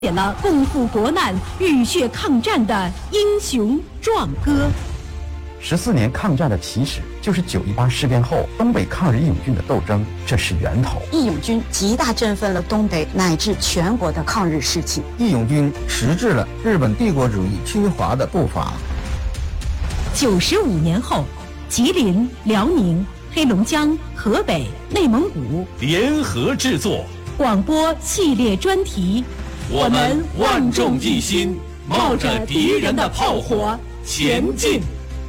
写了共赴国难、浴血抗战的英雄壮歌。 14年抗战的起始，就是9·18事变后东北抗日义勇军的斗争，这是源头。 义勇军极大振奋了东北乃至全国的抗日士气。 义勇军迟滞了日本帝国主义侵华的步伐。 95年后，吉林、辽宁、黑龙江、河北、内蒙古联合制作广播系列专题。 我们万众一心，冒着敌人的炮火前进。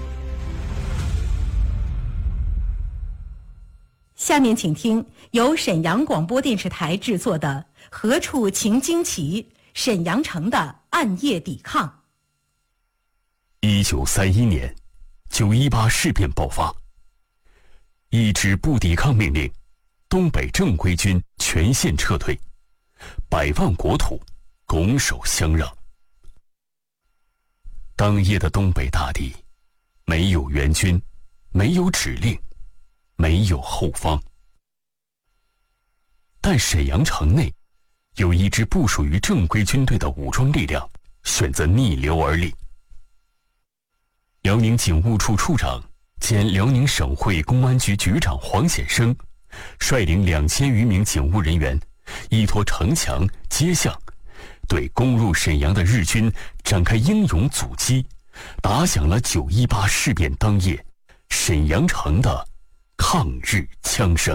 下面请听由沈阳广播电视台制作的《何处情惊奇》沈阳城的暗夜抵抗。 1931年9·18事变爆发，一纸不抵抗命令，东北正规军全线撤退，100万国土拱手相让。当夜的东北大地，没有援军，没有指令，没有后方。但沈阳城内有一支不属于正规军队的武装力量选择逆流而立。辽宁警务处处长兼辽宁省会公安局局长黄显生率领2000余名警务人员，依托城墙、街巷，对攻入沈阳的日军展开英勇阻击，打响了9·18事变当夜沈阳城的抗日枪声。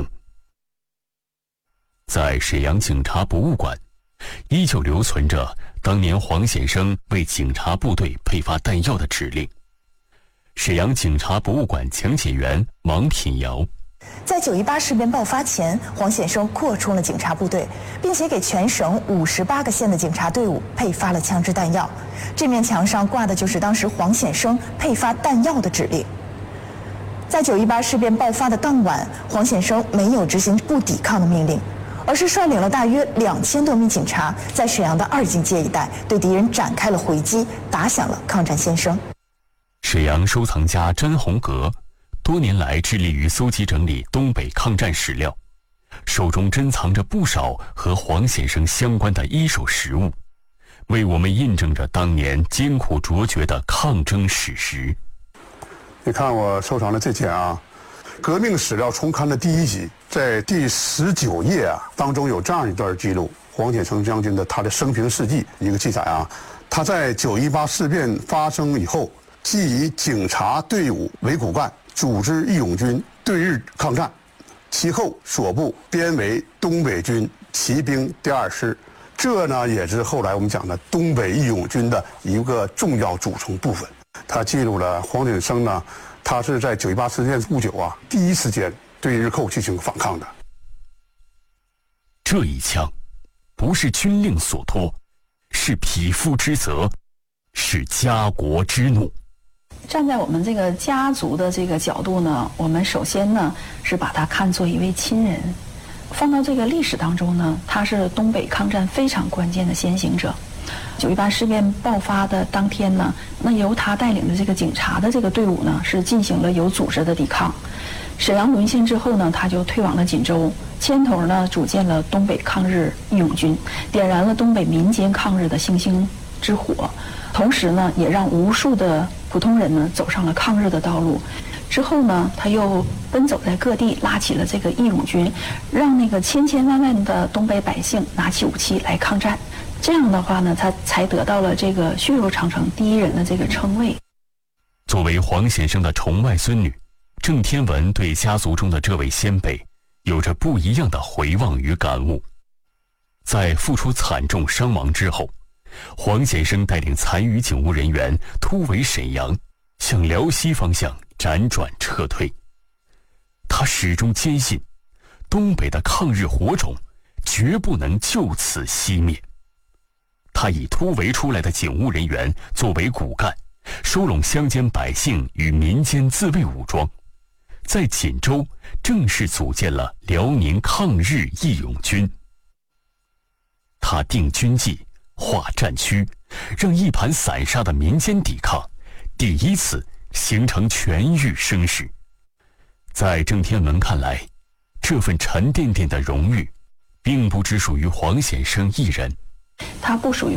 在沈阳警察博物馆，依旧留存着当年黄显生为警察部队配发弹药的指令。沈阳警察博物馆讲解员王品瑶， 在9·18事变爆发前，黄显生扩充了警察部队，并且给全省58个县的警察队伍配发了枪支弹药。这面墙上挂的就是当时黄显生配发弹药的指令。在9·18事变爆发的当晚，黄显生没有执行不抵抗的命令，而是率领了大约2000多名警察，在沈阳的二经街一带对敌人展开了回击，打响了抗战先声。 沈阳收藏家詹宏阁多年来致力于搜集整理东北抗战史料，手中珍藏着不少和黄显生相关的一手实物，为我们印证着当年艰苦卓绝的抗争史实。 你看我收藏的这件啊，革命史料重刊的第1集，在第19页啊当中有这样一段记录，黄显生将军的他的生平事迹一个记载啊，他在9·18事变发生以后，即以警察队伍为骨干，组织义勇军对日抗战，其后所部编为东北军骑兵第2师，这呢也是后来我们讲的东北义勇军的一个重要组成部分。他记录了黄显生呢，他是在9·18事件不久啊，第一时间对日寇进行反抗的。 这一枪不是军令所托，是匹夫之责，是家国之怒。 站在我们这个家族的这个角度呢，我们首先呢是把他看作一位亲人，放到这个历史当中呢，他是东北抗战非常关键的先行者。9·18事变爆发的当天呢，那由他带领的这个警察的这个队伍呢，是进行了有组织的抵抗。沈阳沦陷之后呢，他就退往了锦州，牵头呢组建了东北抗日义勇军，点燃了东北民间抗日的星星之火，同时呢，也让无数的普通人呢走上了抗日的道路。之后呢，他又奔走在各地，拉起了这个义勇军，让那个千千万万的东北百姓拿起武器来抗战。这样的话呢，他才得到了这个血肉长城第1人的这个称谓。 作为黄显生的宠外孙女，郑天文对家族中的这位先辈有着不一样的回望与感悟。在付出惨重伤亡之后，黄显生带领残余警务人员突围沈阳，向辽西方向辗转撤退。他始终坚信，东北的抗日火种绝不能就此熄灭。他以突围出来的警务人员作为骨干，收拢乡间百姓与民间自卫武装，在锦州正式组建了辽宁抗日义勇军。他定军纪，划战区，让一盘散沙的民间抵抗第一次形成全域声势。在郑天文看来，这份沉甸甸的荣誉并不只属于黄显生一人， 它不属于